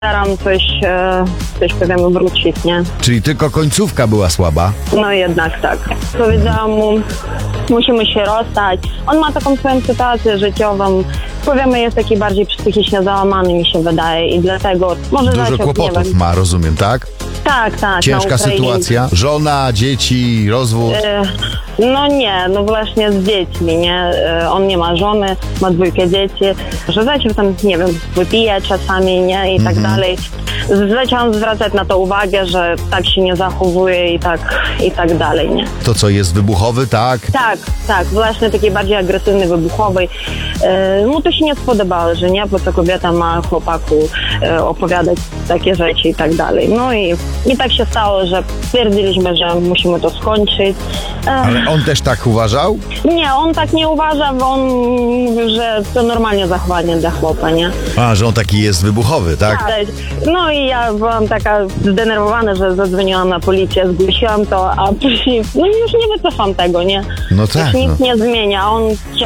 staram coś powiemy wrócić, nie? Czyli tylko końcówka była słaba? No jednak tak. Powiedziałam mu, musimy się rozstać. On ma taką swoją sytuację życiową. Powiemy, jest taki bardziej psychicznie załamany, mi się wydaje, i dlatego może Dużo zaczął, kłopotów nie wiem. ma, rozumiem, tak? Tak. Ciężka na Ukrainie. sytuacja? Żona, dzieci, rozwód? No nie, no właśnie z dziećmi, nie? On nie ma żony, ma 2 dzieci, że zaczął tam, nie wiem, wypija czasami, nie? I tak dalej. Zacząłem zwracać na to uwagę, że tak się nie zachowuje i tak dalej, nie? To co, jest wybuchowy, tak? Tak, właśnie taki bardziej agresywny, wybuchowy. Mu to się nie spodobało, że nie, po co kobieta ma chłopaku opowiadać takie rzeczy i tak dalej. No i tak się stało, że stwierdziliśmy, że musimy to skończyć. Ale on też tak uważał? Nie, on tak nie uważa, bo on mówi, że to normalnie zachowanie dla chłopa, nie? A, że on taki jest wybuchowy, tak? No i ja byłam taka zdenerwowana, że zadzwoniłam na policję, zgłosiłam to, a później, no już nie wycofam tego, nie? No tak, Już nic nie zmienia, on